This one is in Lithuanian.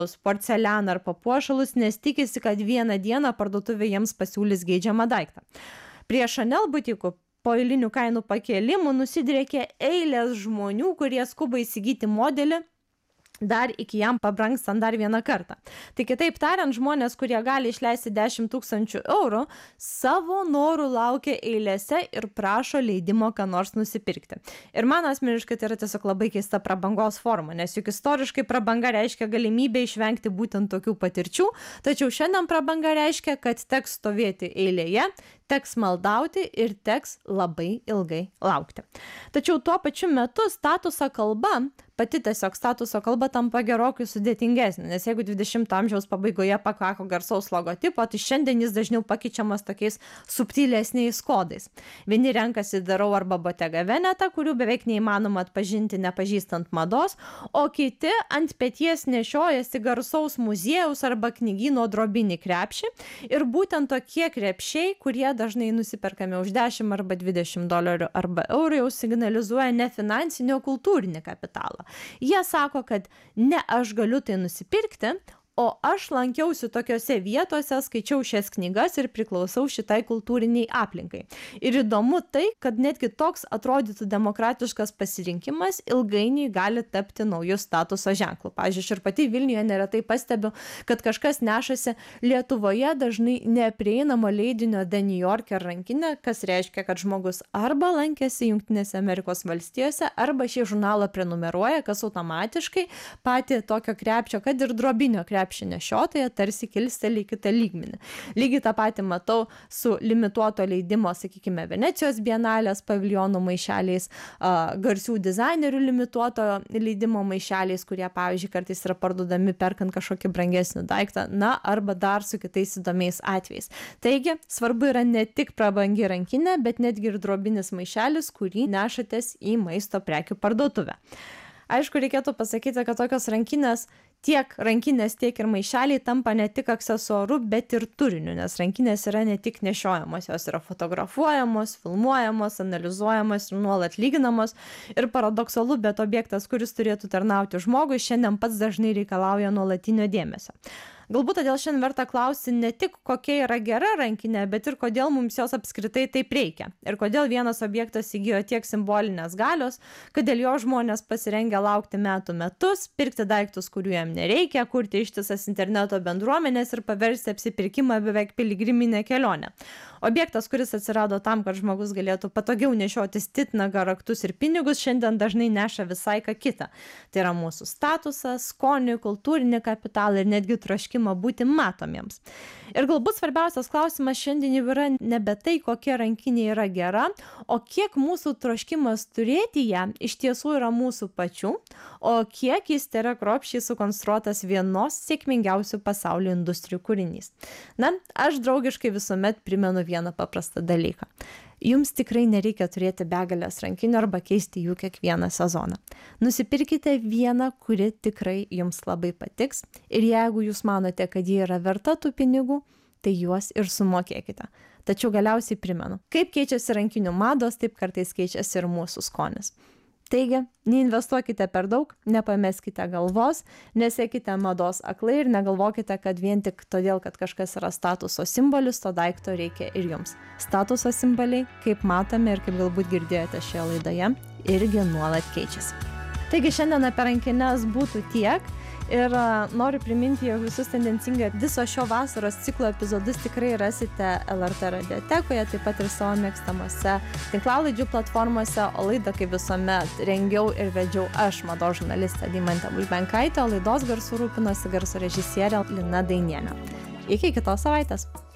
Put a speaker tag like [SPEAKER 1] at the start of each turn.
[SPEAKER 1] porcelianą ar papuošalus, nes tikisi, kad vieną dieną parduotuvė jiems pasiūlys geidžiamą daiktą. Prie Chanel butikų po eilinių kainų pakėlimų nusidriekė eilės žmonių, kurie skuba įsigyti modelį dar iki jam pabrangstant dar vieną kartą. Tai kitaip tariant, žmonės, kurie gali išleisti 10 000 eurų, savo norų laukia eilėse ir prašo leidimo ką nors nusipirkti. Ir man asmeniškai tai yra tiesiog labai keista prabangos forma, nes juk istoriškai prabanga reiškia galimybę išvengti būtent tokių patirčių, tačiau šiandien prabanga reiškia, kad teks stovėti eilėje, teks maldauti ir teks labai ilgai laukti. Tačiau tuo pačiu metu statuso kalba, pati tiesiog statuso kalba tampa gerokai sudėtingesnė, nes jeigu 20 amžiaus pabaigoje pakako garsaus logotipo, tai šiandien jis dažniau pakeičiamas tokiais subtilesniais kodais. Vieni renkasi darau arba Bottega Veneta, kurių beveik neįmanoma atpažinti nepažįstant mados, o kiti ant peties nešiojasi garsaus muziejaus arba knygyno drobinį krepšį ir būtent tokie krepšiai, kurie dažnai nusiperkami už 10 arba 20 dolerių arba eurų, jau signalizuoja ne finansinį, o kultūrinį kapitalą. Jie sako, kad ne aš galiu tai nusipirkti, o aš lankiausi tokiose vietose, skaičiau šias knygas ir priklausau šitai kultūriniai aplinkai. Ir įdomu tai, kad netgi toks atrodytų demokratiškas pasirinkimas ilgainiui gali tapti naujų statuso ženklų. Pavyzdžiui, aš ir pati Vilniuje neretai pastebiu, kad kažkas nešasi Lietuvoje dažnai neprieinamo leidinio The New Yorker rankinę, kas reiškia, kad žmogus arba lankėsi Jungtinėse Amerikos valstijose, arba šį žurnalą prenumeruoja, kas automatiškai patį tokio krepšio, kad ir drobinio krepšio nešiotoja tarsi kilsteli į kitą lygmenį. Lygiai tą patį matau su limituoto leidimo, sakykime, Venecijos bienalės paviljonų maišeliais, garsių dizainerių limituoto leidimo maišeliais, kurie, pavyzdžiui, kartais yra parduodami perkant kažkokį brangesnį daiktą, na, arba dar su kitais įdomiais atvejais. Taigi, svarbu yra ne tik prabangi rankinė, bet netgi ir drobinis maišelis, kurį nešatės į maisto prekių parduotuvę. Aišku, reikėtų pasakyti, kad tokios rankinės, tiek rankinės, tiek ir maišeliai tampa ne tik aksesuaru, bet ir turiniu, nes rankinės yra ne tik nešiojamos, jos yra fotografuojamos, filmuojamos, analizuojamos ir nuolat lyginamos. Ir paradoksalu, bet objektas, kuris turėtų tarnauti žmogui, šiandien pats dažnai reikalauja nuolatinio dėmesio. Galbūt todėl šiandien verta klausti ne tik, kokia yra gera rankinė, bet ir kodėl mums jos apskritai taip reikia. Ir kodėl vienas objektas įgijo tiek simbolinės galios, kad dėl jo žmonės pasirengia laukti metų metus, pirkti daiktus, kurių jam nereikia, kurti ištisas interneto bendruomenės ir paversti apsipirkimą beveik piligriminę kelionę. Objektas, kuris atsirado tam, kad žmogus galėtų patogiau nešiotis titnagą, raktus ir pinigus, šiandien dažnai neša visai ką kitą. Tai yra mūsų statusas, skonį, kultūrinį kapitalą ir netgi troškimą būti matomiems. Ir galbūt svarbiausias klausimas šiandien jau yra nebe tai, kokia rankinė yra gera, o kiek mūsų troškimas turėti ją iš tiesų yra mūsų pačių, o kiek jis yra kruopščiai sukonstruotas vienos sėkmingiausių pasaulio industrijų kūrinys. Na, aš draugiškai visuomet primenu vieną paprastą dalyką. Jums tikrai nereikia turėti begalės rankinių arba keisti jų kiekvieną sezoną. Nusipirkite vieną, kuri tikrai jums labai patiks, ir jeigu jūs manote, kad ji yra verta tų pinigų, tai juos ir sumokėkite. Tačiau galiausiai primenu, kaip keičiasi rankinių mados, taip kartais keičiasi ir mūsų skonis. Taigi, neinvestuokite per daug, nepameskite galvos, nesiekite mados aklai ir negalvokite, kad vien tik todėl, kad kažkas yra statuso simbolis, to daikto reikia ir jums. Statuso simboliai, kaip matome ir kaip galbūt girdėjote šioje laidoje, irgi nuolat keičiasi. Taigi šiandien apie rankinės būtų tiek. Ir noriu priminti, jog visus tendencingai viso šio vasaros ciklo epizodus tikrai rasite LRT radiotekoje, taip pat ir savo mėgstamose tinklalaidžių platformose, o laidą kaip visuomet rengiau ir vedžiau aš, mados žurnalistė Deimantė Bulbenkaitė, o laidos garsu rūpinosi garso režisierė Lina Dainienė. Iki kitos savaitės.